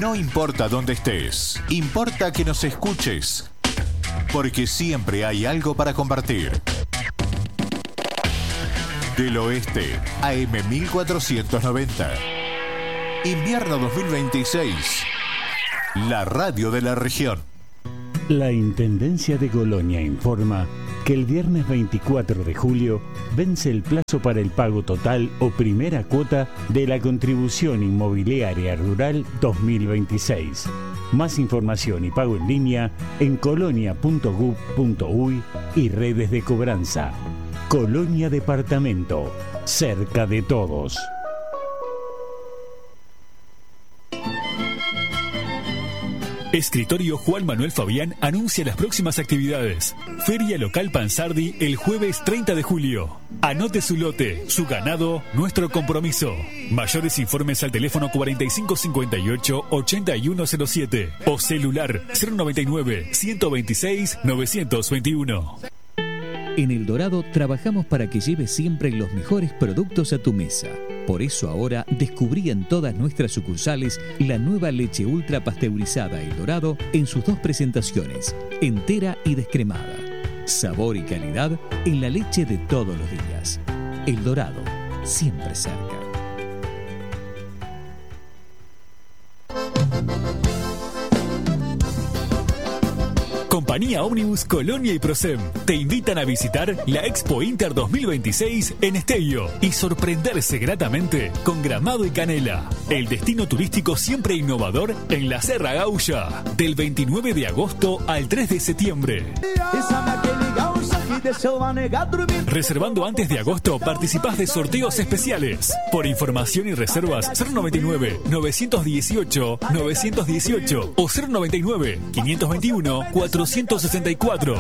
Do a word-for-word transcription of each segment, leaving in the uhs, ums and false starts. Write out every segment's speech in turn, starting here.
No importa dónde estés, importa que nos escuches, porque siempre hay algo para compartir. Del Oeste, A M mil cuatrocientos noventa. Invierno dos mil veintiséis. La radio de la región. La Intendencia de Colonia informa que el viernes veinticuatro de julio vence el plazo para el pago total o primera cuota de la contribución inmobiliaria rural dos mil veintiséis. Más información y pago en línea en colonia punto gov punto uy y redes de cobranza. Colonia Departamento, cerca de todos. Escritorio Juan Manuel Fabián anuncia las próximas actividades. Feria Local Pansardi el jueves treinta de julio. Anote su lote, su ganado, nuestro compromiso. Mayores informes al teléfono cuarenta y cinco cincuenta y ocho, ochenta y uno cero siete o celular cero noventa y nueve, ciento veintiséis, novecientos veintiuno. En El Dorado trabajamos para que lleves siempre los mejores productos a tu mesa. Por eso ahora descubrí en todas nuestras sucursales la nueva leche ultra pasteurizada El Dorado en sus dos presentaciones, entera y descremada. Sabor y calidad en la leche de todos los días. El Dorado, siempre cerca. Compañía Ómnibus Colonia y Prosem te invitan a visitar la Expo Inter dos mil veintiséis en Esteio y sorprenderse gratamente con Gramado y Canela, el destino turístico siempre innovador en la Serra Gaulla, del veintinueve de agosto al tres de septiembre. Reservando antes de agosto participás de sorteos especiales. Por información y reservas cero noventa y nueve, novecientos dieciocho, novecientos dieciocho o cero noventa y nueve, quinientos veintiuno, cuatrocientos sesenta y cuatro.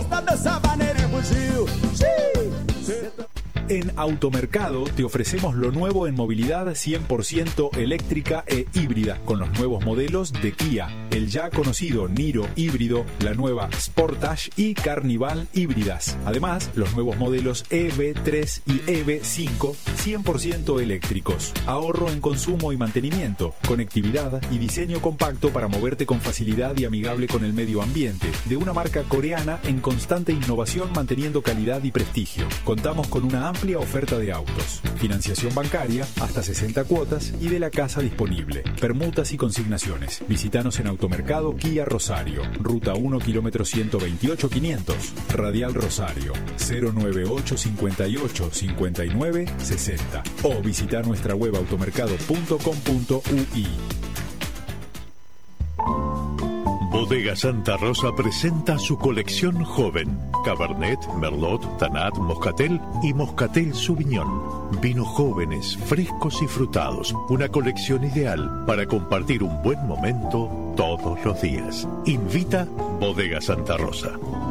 En Automercado te ofrecemos lo nuevo en movilidad cien por ciento eléctrica e híbrida, con los nuevos modelos de Kia, el ya conocido Niro híbrido, la nueva Sportage y Carnival híbridas. Además, los nuevos modelos E V tres y E V cinco cien por ciento eléctricos. Ahorro en consumo y mantenimiento, conectividad y diseño compacto para moverte con facilidad y amigable con el medio ambiente. De una marca coreana en constante innovación, manteniendo calidad y prestigio. Contamos con una amplia oferta de autos, financiación bancaria hasta sesenta cuotas y de la casa disponible, permutas y consignaciones. Visítanos en Automercado Kia Rosario, ruta uno, kilómetro ciento veintiocho quinientos, Radial Rosario, cero noventa y ocho, cincuenta y ocho, cincuenta y nueve, sesenta, o visita nuestra web automercado punto com punto uy. Bodega Santa Rosa presenta su colección joven. Cabernet, Merlot, Tanat, Moscatel y Moscatel Sauvignon. Vinos jóvenes, frescos y frutados. Una colección ideal para compartir un buen momento todos los días. Invita Bodega Santa Rosa.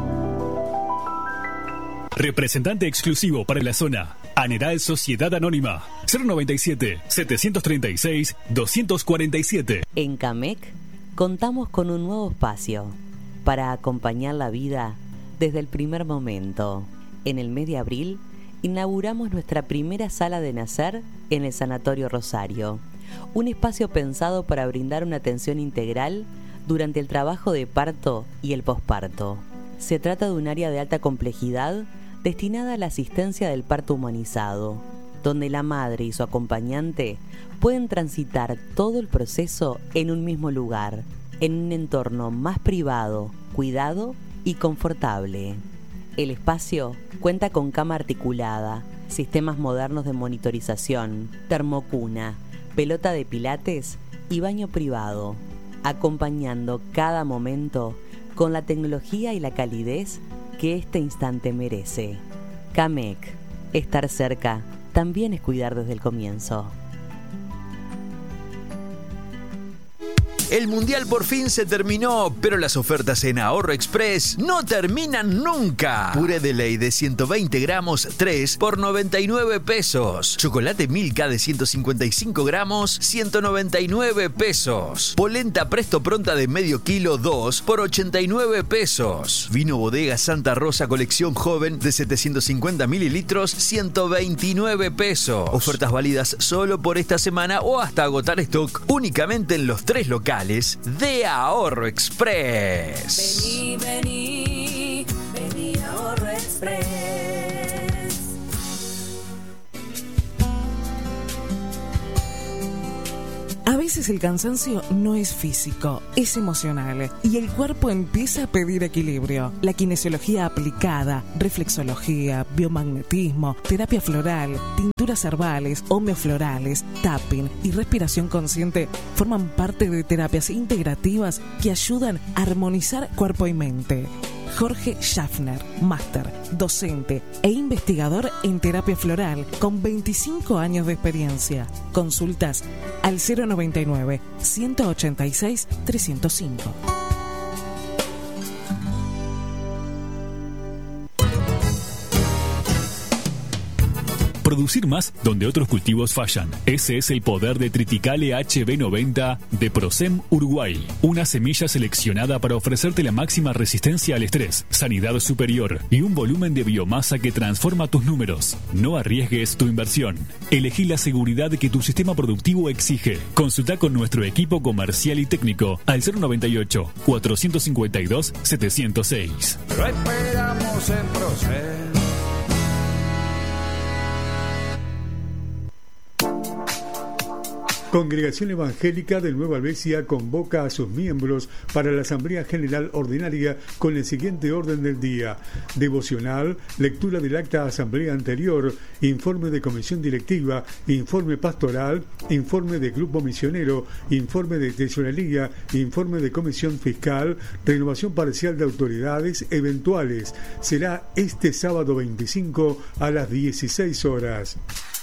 Representante exclusivo para la zona. Aneral Sociedad Anónima. cero noventa y siete, setecientos treinta y seis, doscientos cuarenta y siete. En Camec contamos con un nuevo espacio para acompañar la vida desde el primer momento. En el mes de abril inauguramos nuestra primera sala de nacer en el Sanatorio Rosario, un espacio pensado para brindar una atención integral durante el trabajo de parto y el posparto. Se trata de un área de alta complejidad destinada a la asistencia del parto humanizado, donde la madre y su acompañante pueden transitar todo el proceso en un mismo lugar, en un entorno más privado, cuidado y confortable. El espacio cuenta con cama articulada, sistemas modernos de monitorización, termocuna, pelota de pilates y baño privado, acompañando cada momento con la tecnología y la calidez que este instante merece. Camec, estar cerca también es cuidar desde el comienzo. El Mundial por fin se terminó, pero las ofertas en Ahorro Express no terminan nunca. Puré de ley de ciento veinte gramos, tres por noventa y nueve pesos. Chocolate Milka de ciento cincuenta y cinco gramos, ciento noventa y nueve pesos. Polenta Presto Pronta de medio kilo, dos por ochenta y nueve pesos. Vino Bodega Santa Rosa Colección Joven de setecientos cincuenta mililitros, ciento veintinueve pesos. Ofertas válidas solo por esta semana o hasta agotar stock, únicamente en los tres locales. especiales de Ahorro Express. Vení, vení, vení a Ahorro Express. A veces el cansancio no es físico, es emocional y el cuerpo empieza a pedir equilibrio. La kinesiología aplicada, reflexología, biomagnetismo, terapia floral, tinturas herbales, homeoflorales, tapping y respiración consciente forman parte de terapias integrativas que ayudan a armonizar cuerpo y mente. Jorge Schaffner, máster, docente e investigador en terapia floral con veinticinco años de experiencia. Consultas al cero noventa y nueve, ciento ochenta y seis, trescientos cinco. Producir más donde otros cultivos fallan. Ese es el poder de Triticale H B noventa de Procem Uruguay. Una semilla seleccionada para ofrecerte la máxima resistencia al estrés, sanidad superior y un volumen de biomasa que transforma tus números. No arriesgues tu inversión. Elegí la seguridad que tu sistema productivo exige. Consulta con nuestro equipo comercial y técnico al cero noventa y ocho, cuatrocientos cincuenta y dos, setecientos seis. Lo esperamos en Procem. Congregación Evangélica de Nueva Albesia convoca a sus miembros para la Asamblea General Ordinaria con el siguiente orden del día: devocional, lectura del acta asamblea anterior, informe de comisión directiva, informe pastoral, informe de grupo misionero, informe de tesorería, informe de comisión fiscal, renovación parcial de autoridades eventuales. Será este sábado veinticinco a las dieciséis horas.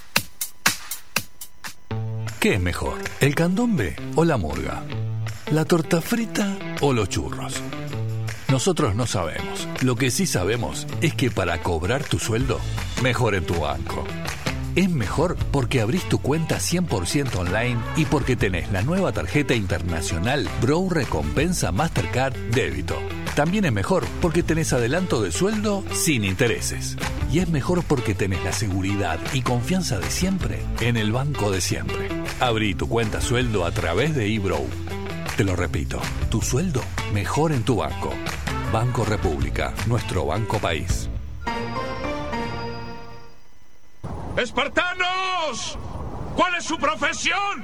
¿Qué es mejor, el candombe o la murga? ¿La torta frita o los churros? Nosotros no sabemos. Lo que sí sabemos es que para cobrar tu sueldo, mejor en tu banco. Es mejor porque abrís tu cuenta cien por ciento online y porque tenés la nueva tarjeta internacional Bro Recompensa Mastercard Débito. También es mejor porque tenés adelanto de sueldo sin intereses. Y es mejor porque tenés la seguridad y confianza de siempre en el banco de siempre. Abrí tu cuenta sueldo a través de eBrow. Te lo repito, tu sueldo mejor en tu banco. Banco República, nuestro banco país. ¡Espartanos! ¿Cuál es su profesión?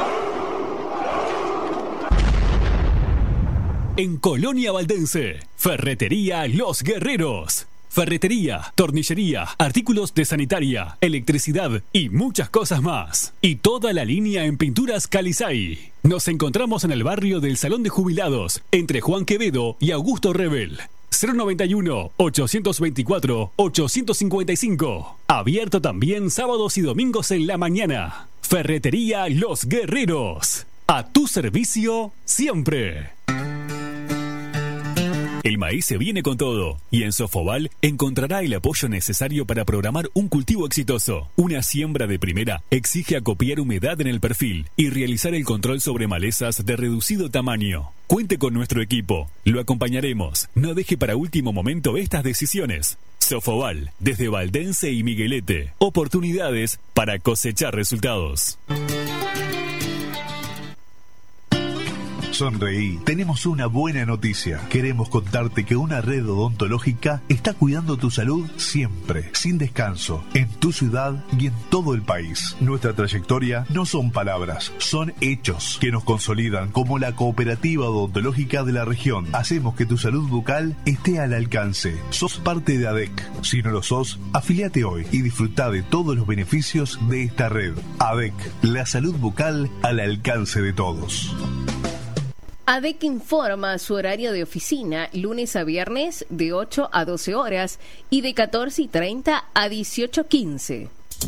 En Colonia Valdense, Ferretería Los Guerreros. Ferretería, tornillería, artículos de sanitaria, electricidad y muchas cosas más. Y toda la línea en pinturas Calizay. Nos encontramos en el barrio del Salón de Jubilados, entre Juan Quevedo y Augusto Rebel. cero noventa y uno, ochocientos veinticuatro, ochocientos cincuenta y cinco. Abierto también sábados y domingos en la mañana. Ferretería Los Guerreros. A tu servicio siempre. El maíz se viene con todo y en Sofoval encontrará el apoyo necesario para programar un cultivo exitoso. Una siembra de primera exige acopiar humedad en el perfil y realizar el control sobre malezas de reducido tamaño. Cuente con nuestro equipo, lo acompañaremos. No deje para último momento estas decisiones. Sofoval, desde Valdense y Miguelete. Oportunidades para cosechar resultados. Sonreí, tenemos una buena noticia. Queremos contarte que una red odontológica está cuidando tu salud siempre, sin descanso, en tu ciudad y en todo el país. Nuestra trayectoria no son palabras, son hechos que nos consolidan como la cooperativa odontológica de la región. Hacemos que tu salud bucal esté al alcance. Sos parte de A D E C. Si no lo sos, afiliate hoy y disfruta de todos los beneficios de esta red. A D E C, la salud bucal al alcance de todos. A D E C informa su horario de oficina lunes a viernes de ocho a doce horas y de catorce y treinta a dieciocho quince.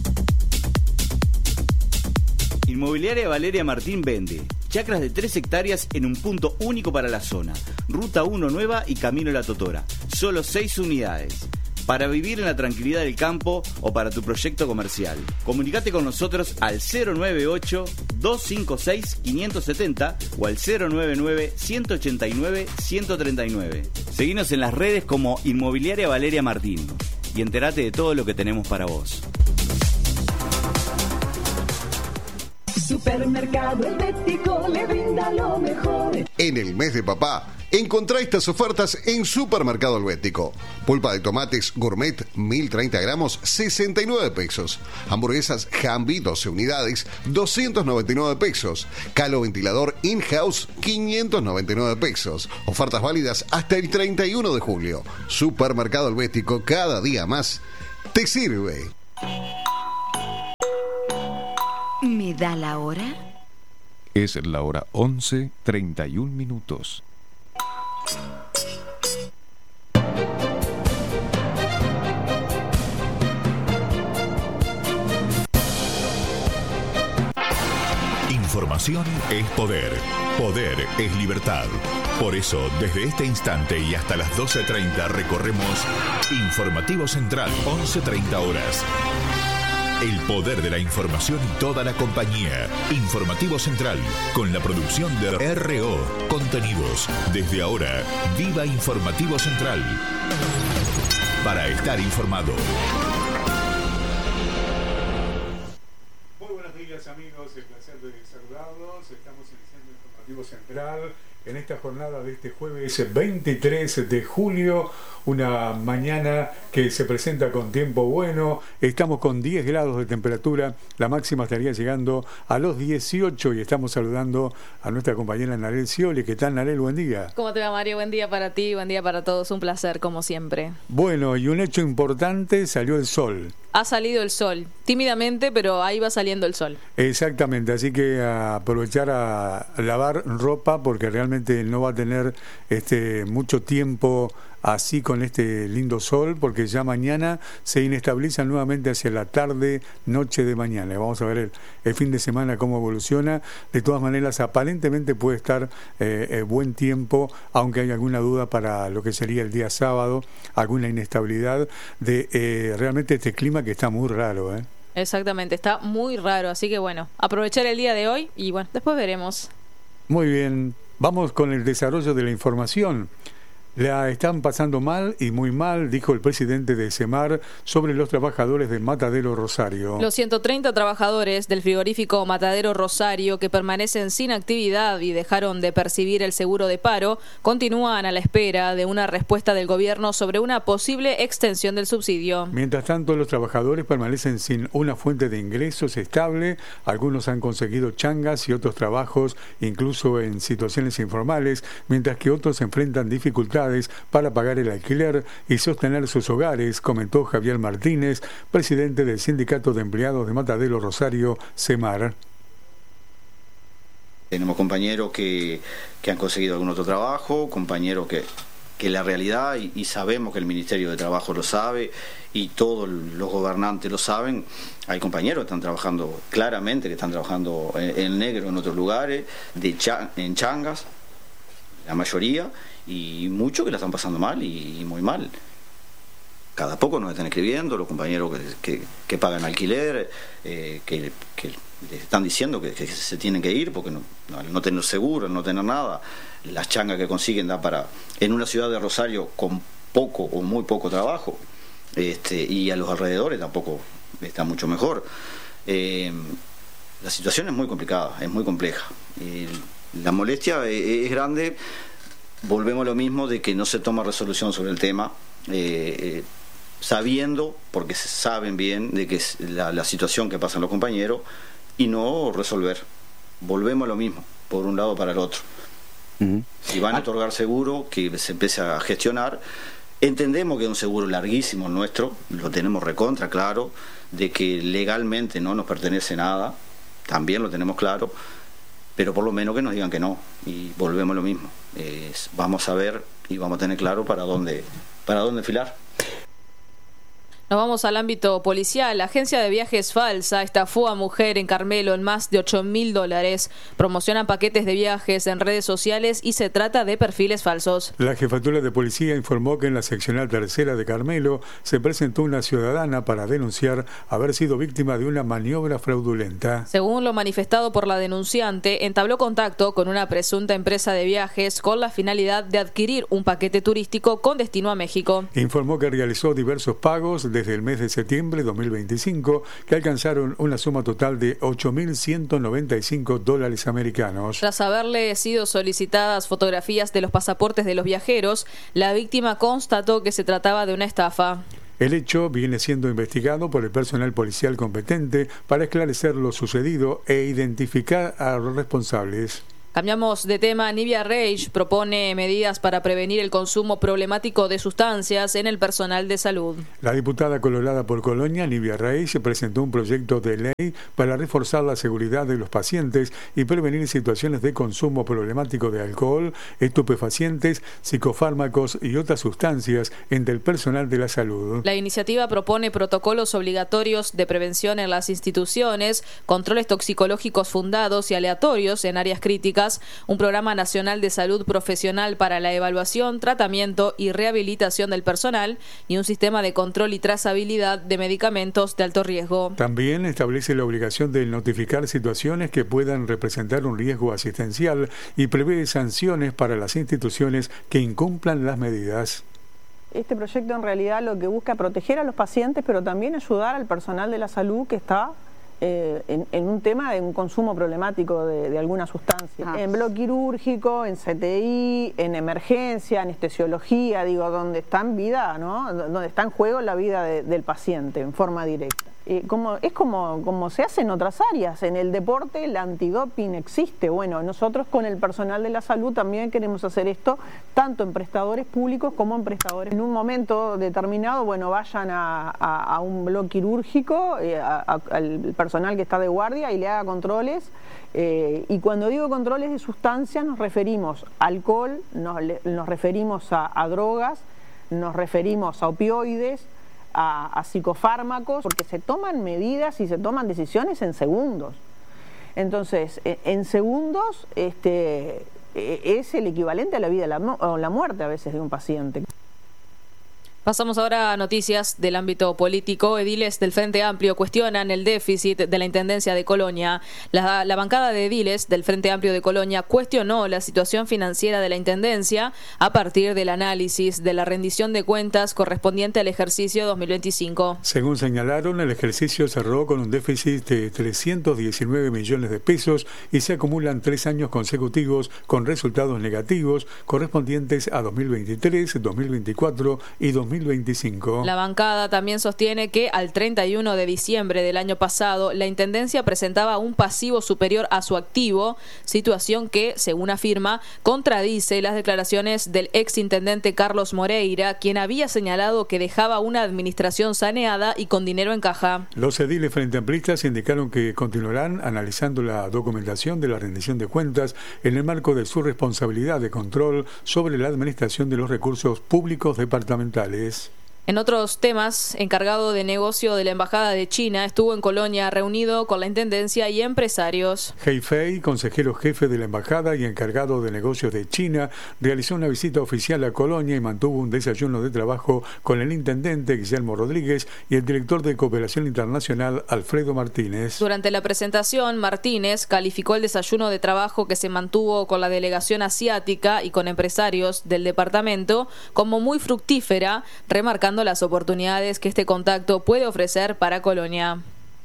Inmobiliaria Valeria Martín vende chacras de tres hectáreas en un punto único para la zona. Ruta uno Nueva y Camino La Totora. Solo seis unidades. Para vivir en la tranquilidad del campo o para tu proyecto comercial. Comunicate con nosotros al cero nueve ocho, dos cinco seis, cinco siete cero o al cero nueve nueve, uno ocho nueve, uno tres nueve. Seguinos en las redes como Inmobiliaria Valeria Martín y entérate de todo lo que tenemos para vos. Supermercado Helvético le brinda lo mejor. En el mes de papá, encontrá estas ofertas en Supermercado Helvético. Pulpa de tomates gourmet, mil treinta gramos, sesenta y nueve pesos. Hamburguesas Hamby, doce unidades, doscientos noventa y nueve pesos. Calo ventilador in-house, quinientos noventa y nueve pesos. Ofertas válidas hasta el treinta y uno de julio. Supermercado Helvético, cada día más te sirve. ¿Me da la hora? Es la hora once, treinta y un minutos. Información es poder. Poder es libertad. Por eso, desde este instante y hasta las doce treinta recorremos Informativo Central, once treinta horas. El poder de la información y toda la compañía. Informativo Central, con la producción de R O Contenidos. Desde ahora, viva Informativo Central. Para estar informado. Muy buenos días, amigos. El placer de saludarlos. Estamos iniciando Informativo Central en esta jornada de este jueves veintitrés de julio, una mañana que se presenta con tiempo bueno. Estamos con diez grados de temperatura, la máxima estaría llegando a los dieciocho y estamos saludando a nuestra compañera Narel Scioli. ¿Qué tal, Narel? Buen día. ¿Cómo te va, Mario? Buen día para ti, buen día para todos, un placer como siempre. Bueno, y un hecho importante, salió el sol. Ha salido el sol, tímidamente, pero ahí va saliendo el sol. Exactamente, así que a aprovechar a lavar ropa porque realmente no va a tener este mucho tiempo así con este lindo sol, porque ya mañana se inestabiliza nuevamente hacia la tarde, noche de mañana. Vamos a ver el, el fin de semana cómo evoluciona. De todas maneras, aparentemente puede estar eh, eh, buen tiempo, aunque hay alguna duda para lo que sería el día sábado, alguna inestabilidad de eh, realmente este clima que está muy raro, ¿eh? Exactamente, está muy raro, así que bueno, aprovechar el día de hoy y bueno, después veremos. Muy bien, vamos con el desarrollo de la información. La están pasando mal y muy mal, dijo el presidente de SEMAR sobre los trabajadores de Matadero Rosario. Los ciento treinta trabajadores del frigorífico Matadero Rosario que permanecen sin actividad y dejaron de percibir el seguro de paro continúan a la espera de una respuesta del gobierno sobre una posible extensión del subsidio. Mientras tanto, los trabajadores permanecen sin una fuente de ingresos estable. Algunos han conseguido changas y otros trabajos, incluso en situaciones informales, mientras que otros enfrentan dificultades para pagar el alquiler y sostener sus hogares, comentó Javier Martínez, presidente del Sindicato de Empleados de Matadero Rosario, SEMAR. Tenemos compañeros que, que han conseguido algún otro trabajo, compañeros que, que la realidad, y, y sabemos que el Ministerio de Trabajo lo sabe y todos los gobernantes lo saben, hay compañeros que están trabajando claramente, que están trabajando en, en negro en otros lugares, de cha, en changas, la mayoría, y muchos que la están pasando mal y, y muy mal. Cada poco nos están escribiendo los compañeros que, que, que pagan alquiler, eh, que, que les están diciendo que, que se tienen que ir porque no, no, no tener seguro, no tener nada, las changas que consiguen da para, en una ciudad de Rosario con poco o muy poco trabajo, este, y a los alrededores tampoco está mucho mejor. Eh, la situación es muy complicada, es muy compleja. Eh, la molestia es, es grande. Volvemos a lo mismo de que no se toma resolución sobre el tema, eh, eh, sabiendo, porque saben bien de que es la, la situación que pasan los compañeros, y no resolver. Volvemos a lo mismo, por un lado para el otro. Uh-huh. Si van a otorgar seguro, que se empiece a gestionar. Entendemos que es un seguro larguísimo nuestro, lo tenemos recontra claro, de que legalmente no nos pertenece nada, también lo tenemos claro, pero por lo menos que nos digan que no, y volvemos a lo mismo. Eh, vamos a ver y vamos a tener claro para dónde, para dónde filar. Nos vamos al ámbito policial. La agencia de viajes falsa estafó a mujer en Carmelo en más de ocho mil dólares. Promocionan paquetes de viajes en redes sociales y se trata de perfiles falsos. La jefatura de policía informó que en la seccional tercera de Carmelo se presentó una ciudadana para denunciar haber sido víctima de una maniobra fraudulenta. Según lo manifestado por la denunciante, entabló contacto con una presunta empresa de viajes con la finalidad de adquirir un paquete turístico con destino a México. Informó que realizó diversos pagos desde el mes de septiembre de dos mil veinticinco, que alcanzaron una suma total de ocho mil ciento noventa y cinco dólares americanos. Tras haberle sido solicitadas fotografías de los pasaportes de los viajeros, la víctima constató que se trataba de una estafa. El hecho viene siendo investigado por el personal policial competente para esclarecer lo sucedido e identificar a los responsables. Cambiamos de tema. Nivia Reich propone medidas para prevenir el consumo problemático de sustancias en el personal de salud. La diputada colorada por Colonia, Nivia Reich, presentó un proyecto de ley para reforzar la seguridad de los pacientes y prevenir situaciones de consumo problemático de alcohol, estupefacientes, psicofármacos y otras sustancias entre el personal de la salud. La iniciativa propone protocolos obligatorios de prevención en las instituciones, controles toxicológicos fundados y aleatorios en áreas críticas, un programa nacional de salud profesional para la evaluación, tratamiento y rehabilitación del personal y un sistema de control y trazabilidad de medicamentos de alto riesgo. También establece la obligación de notificar situaciones que puedan representar un riesgo asistencial y prevé sanciones para las instituciones que incumplan las medidas. Este proyecto en realidad lo que busca es proteger a los pacientes, pero también ayudar al personal de la salud que está Eh, en, en un tema de un consumo problemático de, de alguna sustancia. Ah. En bloque quirúrgico, en C T I, en emergencia, anestesiología, digo, donde está en vida, ¿no? Donde está en juego la vida de, del paciente en forma directa. Eh, como, es como, como se hace en otras áreas. En el deporte el antidoping existe. Bueno, nosotros con el personal de la salud también queremos hacer esto, tanto en prestadores públicos como en prestadores. En un momento determinado, bueno, vayan a, a, a un bloque quirúrgico, eh, a, a, al personal que está de guardia y le haga controles. Eh, y cuando digo controles de sustancias nos referimos a alcohol, nos, nos referimos a, a drogas, nos referimos a opioides, A, a psicofármacos, porque se toman medidas y se toman decisiones en segundos. Entonces, en, en segundos este, es el equivalente a la vida o la, la muerte a veces de un paciente. Pasamos ahora a noticias del ámbito político. Ediles del Frente Amplio cuestionan el déficit de la Intendencia de Colonia. La, la bancada de ediles del Frente Amplio de Colonia cuestionó la situación financiera de la Intendencia a partir del análisis de la rendición de cuentas correspondiente al ejercicio dos mil veinticinco. Según señalaron, el ejercicio cerró con un déficit de trescientos diecinueve millones de pesos y se acumulan tres años consecutivos con resultados negativos correspondientes a dos mil veintitrés, dos mil veinticuatro y dos mil veinticinco. La bancada también sostiene que al treinta y uno de diciembre del año pasado la Intendencia presentaba un pasivo superior a su activo, situación que, según afirma, contradice las declaraciones del exintendente Carlos Moreira, quien había señalado que dejaba una administración saneada y con dinero en caja. Los ediles frente amplistas indicaron que continuarán analizando la documentación de la rendición de cuentas en el marco de su responsabilidad de control sobre la administración de los recursos públicos departamentales. En otros temas, encargado de negocio de la Embajada de China estuvo en Colonia reunido con la Intendencia y empresarios. Hei Fei, consejero jefe de la Embajada y encargado de negocios de China, realizó una visita oficial a Colonia y mantuvo un desayuno de trabajo con el intendente Guillermo Rodríguez y el director de Cooperación Internacional Alfredo Martínez. Durante la presentación, Martínez calificó el desayuno de trabajo que se mantuvo con la delegación asiática y con empresarios del departamento como muy fructífera, remarcando las oportunidades que este contacto puede ofrecer para Colonia.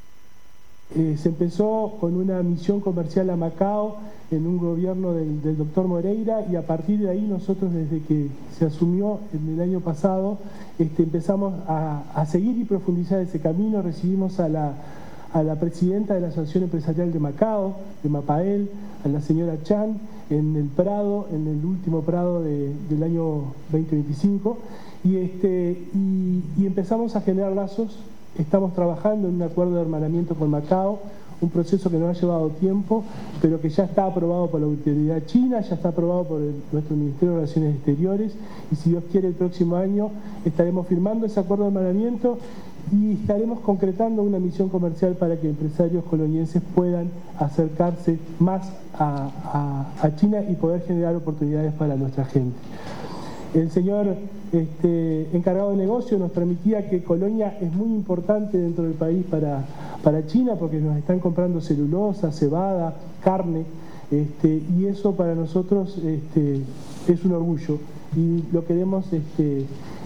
Eh, se empezó con una misión comercial a Macao en un gobierno del, del doctor Moreira y a partir de ahí nosotros desde que se asumió en el año pasado este, empezamos a, a seguir y profundizar ese camino. Recibimos a la, a la presidenta de la Asociación Empresarial de Macao, de Mapael, a la señora Chan, en el Prado, en el último Prado de, del año veinte veinticinco. Y, este, y, y empezamos a generar lazos. Estamos trabajando en un acuerdo de hermanamiento con Macao, un proceso que nos ha llevado tiempo, pero que ya está aprobado por la autoridad china, ya está aprobado por el, nuestro Ministerio de Relaciones Exteriores, y si Dios quiere el próximo año estaremos firmando ese acuerdo de hermanamiento y estaremos concretando una misión comercial para que empresarios colonienses puedan acercarse más a, a, a China y poder generar oportunidades para nuestra gente. El señor este, encargado de negocio nos transmitía que Colonia es muy importante dentro del país para, para China porque nos están comprando celulosa, cebada, carne, este, y eso para nosotros este, es un orgullo y lo queremos este,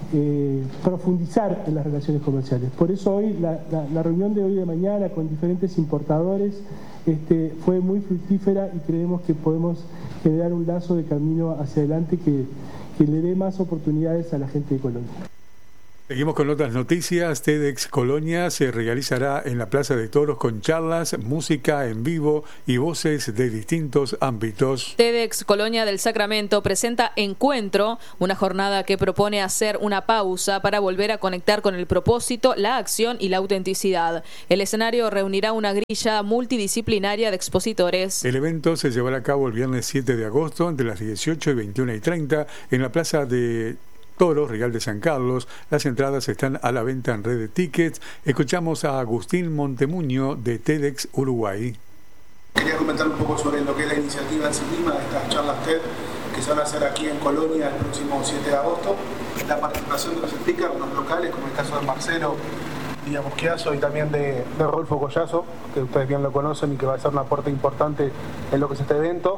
eh, profundizar en las relaciones comerciales. Por eso hoy, la, la, la reunión de hoy de mañana con diferentes importadores este, fue muy fructífera y creemos que podemos generar un lazo de camino hacia adelante que, que le dé más oportunidades a la gente de Colonia. Seguimos con otras noticias. TEDx Colonia se realizará en la Plaza de Toros con charlas, música en vivo y voces de distintos ámbitos. TEDx Colonia del Sacramento presenta Encuentro, una jornada que propone hacer una pausa para volver a conectar con el propósito, la acción y la autenticidad. El escenario reunirá una grilla multidisciplinaria de expositores. El evento se llevará a cabo el viernes siete de agosto entre las dieciocho y veintiuna y treinta en la Plaza de Toros, Real de San Carlos. Las entradas están a la venta en Red de Tickets. Escuchamos a Agustín Montemuño de TEDx Uruguay. Quería comentar un poco sobre lo que es la iniciativa en sí misma de estas charlas TED que se van a hacer aquí en Colonia el próximo siete de agosto. La participación de los speakers, los locales, como el caso de Marcelo Díaz Mosquiazo y también de, de Rodolfo Collazo, que ustedes bien lo conocen y que va a ser un aporte importante en lo que es este evento,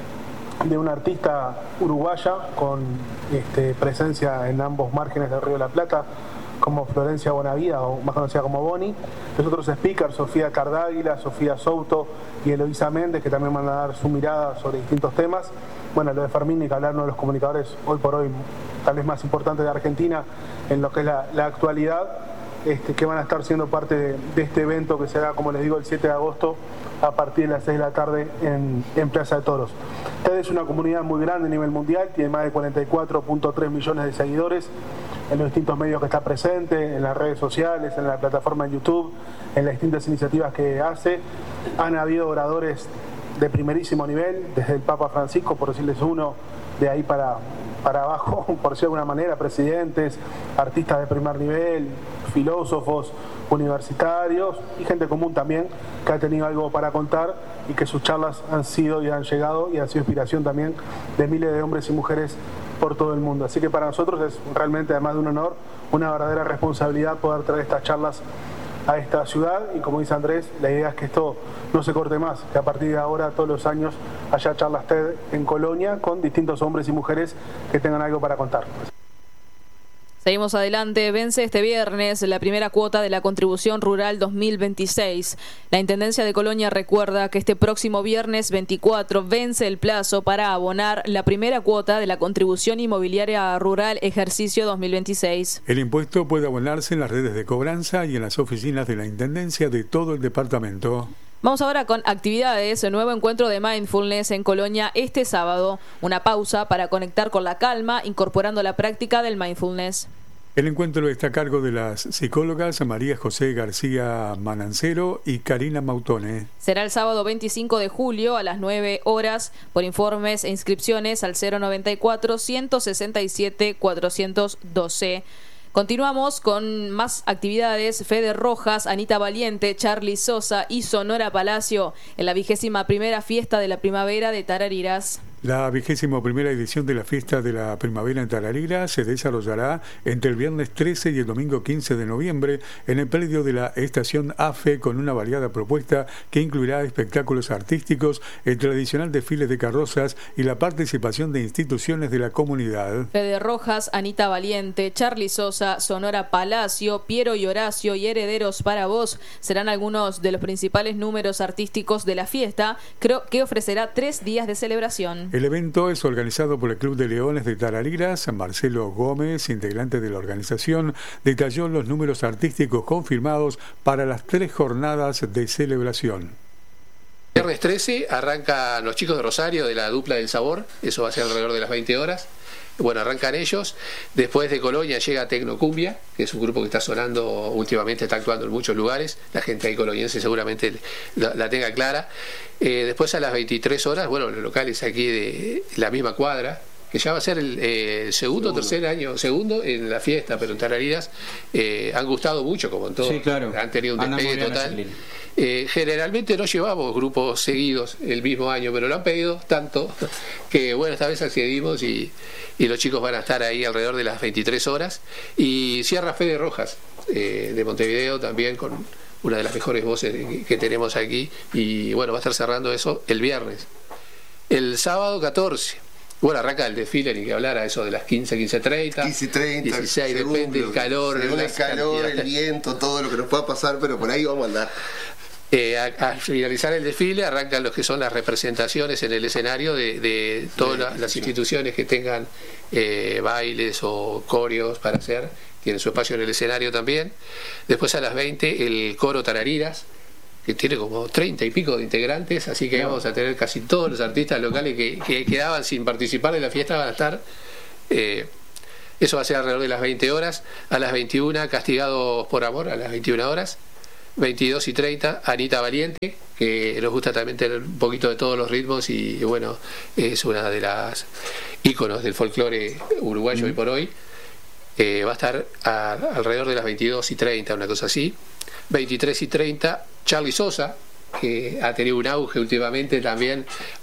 de una artista uruguaya con este, presencia en ambos márgenes del Río de la Plata, como Florencia Bonavida, o más conocida como Boni. Los otros speakers, Sofía Cardáguila, Sofía Souto y Eloísa Méndez, que también van a dar su mirada sobre distintos temas. Bueno, lo de Fermín, ni que hablar, uno de los comunicadores hoy por hoy tal vez más importantes de Argentina en lo que es la, la actualidad, este, que van a estar siendo parte de, de este evento que será, como les digo, el siete de agosto a partir de las seis de la tarde en, en Plaza de Toros. TED es una comunidad muy grande a nivel mundial, tiene más de cuarenta y cuatro punto tres millones de seguidores en los distintos medios que está presente, en las redes sociales, en la plataforma en YouTube, en las distintas iniciativas que hace. Han habido oradores de primerísimo nivel, desde el Papa Francisco, por decirles uno, de ahí para, para abajo, por decirlo de alguna manera, presidentes, artistas de primer nivel, filósofos, universitarios y gente común también que ha tenido algo para contar y que sus charlas han sido y han llegado y han sido inspiración también de miles de hombres y mujeres por todo el mundo. Así que para nosotros es realmente, además de un honor, una verdadera responsabilidad poder traer estas charlas a esta ciudad y, como dice Andrés, la idea es que esto no se corte más, que a partir de ahora todos los años haya charlas TED en Colonia con distintos hombres y mujeres que tengan algo para contar. Seguimos adelante. Vence este viernes la primera cuota de la Contribución Rural dos mil veintiséis. La Intendencia de Colonia recuerda que este próximo viernes veinticuatro vence el plazo para abonar la primera cuota de la Contribución Inmobiliaria Rural Ejercicio dos mil veintiséis. El impuesto puede abonarse en las redes de cobranza y en las oficinas de la Intendencia de todo el departamento. Vamos ahora con actividades, el nuevo encuentro de Mindfulness en Colonia este sábado. Una pausa para conectar con la calma, incorporando la práctica del Mindfulness. El encuentro está a cargo de las psicólogas María José García Manancero y Karina Mautone. Será el sábado veinticinco de julio a las nueve horas. Por informes e inscripciones al cero noventa y cuatro, ciento sesenta y siete, cuatrocientos doce. Continuamos con más actividades. Fede Rojas, Anita Valiente, Charly Sosa y Sonora Palacio en la vigésima primera fiesta de la primavera de Tarariras. La vigésima primera edición de la fiesta de la primavera en Tarariras se desarrollará entre el viernes trece y el domingo quince de noviembre en el predio de la estación AFE, con una variada propuesta que incluirá espectáculos artísticos, el tradicional desfile de carrozas y la participación de instituciones de la comunidad. Fede Rojas, Anita Valiente, Charly Sosa, Sonora Palacio, Piero y Horacio y Herederos para Vos serán algunos de los principales números artísticos de la fiesta, creo que ofrecerá tres días de celebración. El evento es organizado por el Club de Leones de Tarariras. Marcelo Gómez, integrante de la organización, detalló los números artísticos confirmados para las tres jornadas de celebración. Viernes trece arrancan los chicos de Rosario de la Dupla del Sabor, eso va a ser alrededor de las veinte horas. Bueno, arrancan ellos. Después de Colonia llega Tecnocumbia, que es un grupo que está sonando últimamente, está actuando en muchos lugares. La gente ahí coloniense seguramente la, la tenga clara. Eh, después a las veintitrés horas, bueno, los locales aquí de la misma cuadra, que ya va a ser el, eh, el segundo o tercer año, segundo en la fiesta, pero en Tarariras eh, han gustado mucho, como en todo. Sí, claro. Han tenido un despegue total. Eh, generalmente no llevamos grupos seguidos el mismo año, pero lo han pedido tanto que bueno, esta vez accedimos y, y los chicos van a estar ahí alrededor de las veintitrés horas. Y cierra Fede Rojas eh, de Montevideo también, con una de las mejores voces que, que tenemos aquí, y bueno, va a estar cerrando eso el viernes. El sábado catorce Bueno, arranca el desfile, ni que hablar, a eso de las quince, quince treinta. quince treinta, dieciséis, depende del calor. Según el calor, el viento, todo lo que nos pueda pasar, pero por ahí vamos a andar. Eh, a, a finalizar el desfile arrancan los que son las representaciones en el escenario de, de todas la, las instituciones que tengan eh, bailes o coreos para hacer, tienen su espacio en el escenario también. Después a las veinte el coro Tarariras, que tiene como treinta y pico de integrantes, así que no. vamos a tener casi todos los artistas locales que, que quedaban sin participar de la fiesta van a estar. Eh, eso va a ser alrededor de las veinte horas. A las veintiuna Castigados por Amor, a las veintiuna horas. veintidós y treinta Anita Valiente, que nos gusta también tener un poquito de todos los ritmos y, y bueno, es una de las íconos del folclore uruguayo hoy mm. por hoy. Eh, va a estar a, alrededor de las veintidós y treinta, una cosa así. veintitrés y treinta Charly Sosa, que ha tenido un auge últimamente también,